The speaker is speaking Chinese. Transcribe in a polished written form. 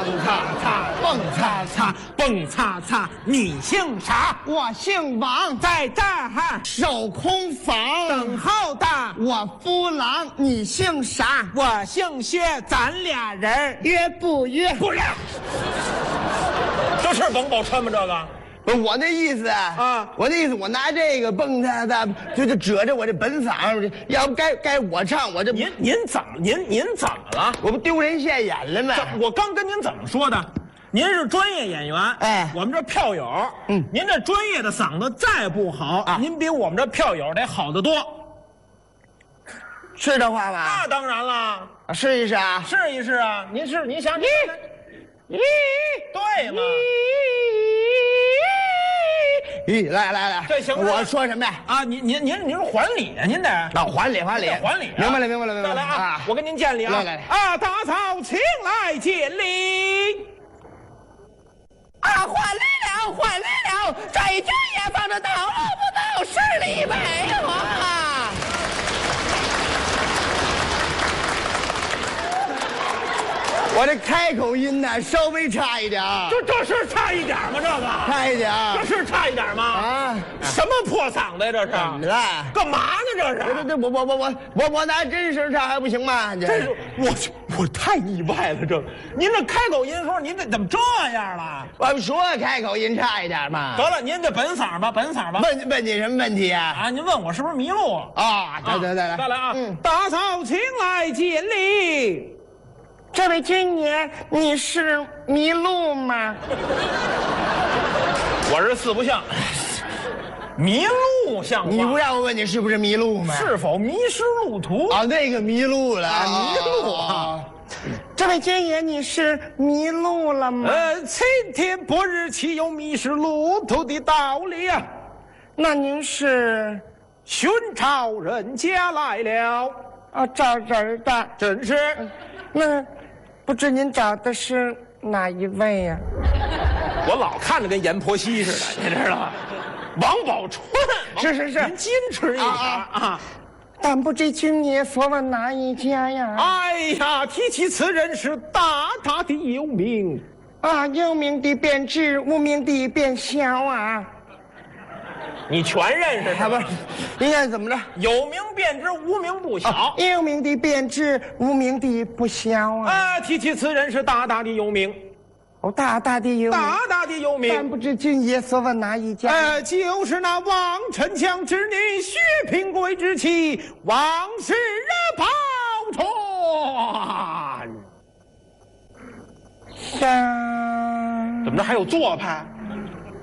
擦擦，蹦擦擦，蹦擦擦。你姓啥？ 我姓王， 在这儿守空房等候的。 我夫郎，你姓啥？ 我姓薛，咱俩人约不约？ 不约。这是王宝钏吗？这个？ 我那意思啊，我那意思，我拿这个蹦擦擦，就遮着我这本嗓，要不该我唱，我这您怎么了？ 我不丢人现眼了吗？ 我刚跟您怎么说的？您是专业演员， 哎， 我们这票友，您这专业的嗓子再不好，您比我们这票友得好得多。 是这话吧？ 那当然了， 试一试啊， 试一试啊！您想，对了。 来， 这行。 我说什么呀？ 啊，您是还礼啊，您得还礼， 还礼。 明白了。 再来啊！我跟您见礼啊！ 来啊，大嫂请来见礼。 啊，还礼了！这一句也放着到不到10里北啊！我这开口音呢，稍微差一点。 这是差一点吗？这个差一点， 这是差一点吗？ 啊， 什么破嗓子呀？这是怎么了？ 干嘛呢？这是我拿真声唱还不行吗？ 这是我太意外了。这您这开口音的时候，您这怎么这样了？ 我们说开口音差一点嘛。 得了，您这本嗓吧。 问你什么问题啊？ 啊，您问我是不是迷路啊？再来啊！大嫂请来见礼。 这位军爷，你是迷路吗？ 我是四不像，迷路像话。 你不让我问你是不是迷路吗？ 是否迷失路途啊？那个迷路了， 迷路啊！ 这位军爷，你是迷路了吗？ 晴天白日岂有迷失路途的道理啊？ 那您是寻常人家来了啊？找人的？ 真是。 那不知您找的是哪一位呀？ 我老看着跟阎婆惜似的，你知道吗？王宝钏， 是， 您矜持一点啊！ 但不知君爷所问哪一家呀？ 哎呀，提起此人是大大的有名啊，有名的便知，无名的便晓啊。 你全认识他不？应该怎么着？ 有名便知，无名不晓。 有名的便知，无名的不晓啊。 啊，提起此人是大大的有名。 哦，大大的有名， 大大的有名。 但不知君爷所问哪一家？ 就是那王丞相之女薛平贵之妻王氏宝钏。 像怎么着还有做派？